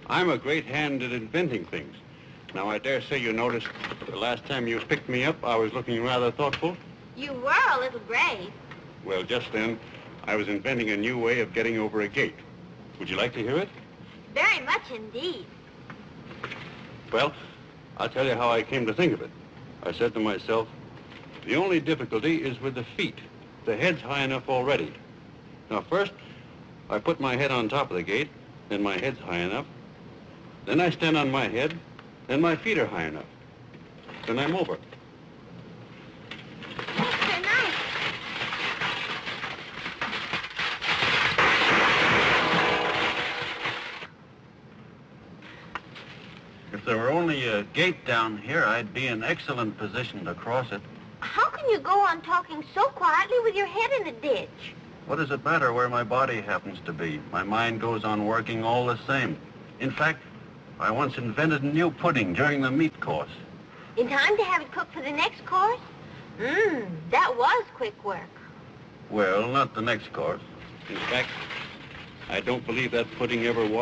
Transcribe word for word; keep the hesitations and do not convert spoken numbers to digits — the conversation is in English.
I'm a great hand at inventing things. Now, I dare say you noticed the last time you picked me up, I was looking rather thoughtful. You were a little grave. Well, just then, I was inventing a new way of getting over a gate. Would you like to hear it? Very much indeed. Well, I'll tell you how I came to think of it. I said to myself, the only difficulty is with the feet. The head's high enough already. Now, first, I put my head on top of the gate, then my head's high enough. Then I stand on my head, then my feet are high enough. Then I'm over. That's so nice. If there were only a gate down here, I'd be in excellent position to cross it. How can you go on talking so quietly with your head in a ditch? What does it matter where my body happens to be? My mind goes on working all the same. In fact, I once invented a new pudding during the meat course. In time to have it cooked for the next course? Mmm, that was quick work. Well, not the next course. In fact, I don't believe that pudding ever was.